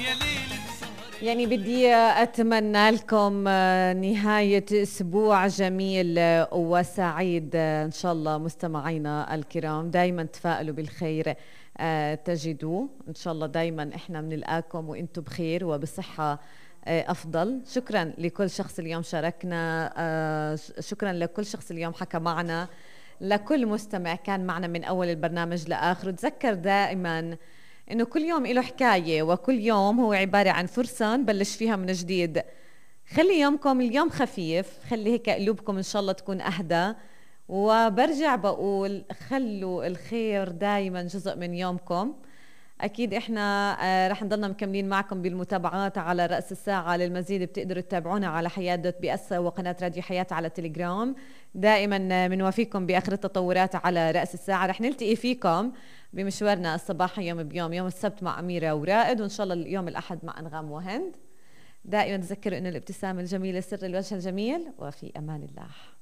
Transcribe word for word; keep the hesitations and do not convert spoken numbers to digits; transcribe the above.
يعني بدي أتمنى لكم نهاية أسبوع جميل وسعيد إن شاء الله. مستمعينا الكرام دايما تفائلوا بالخير تجدوه إن شاء الله. دايما إحنا بنلقاكم وإنتم بخير وبصحة أفضل. شكرا لكل شخص اليوم شاركنا، شكرا لكل شخص اليوم حكى معنا، لكل مستمع كان معنا من أول البرنامج لآخره. تذكر دائما إنه كل يوم له حكاية، وكل يوم هو عبارة عن فرصة نبلش فيها من جديد. خلي يومكم اليوم خفيف، خلي هيك قلوبكم إن شاء الله تكون أهدى، وبرجع بقول خلوا الخير دايما جزء من يومكم. أكيد إحنا آه رح نضلنا مكملين معكم بالمتابعات على رأس الساعة. للمزيد بتقدروا تتابعونا على حياة دوت بي اس وقناة راديو حياة على تليجرام. دائما بنوافيكم بآخر التطورات على رأس الساعة. رح نلتقي فيكم بمشوارنا الصباحي يوم بيوم، يوم السبت مع أميرة ورائد، وإن شاء الله اليوم الأحد مع أنغام وهند. دائما تذكروا أن الابتسامة الجميلة سر الوجه الجميل، وفي أمان الله.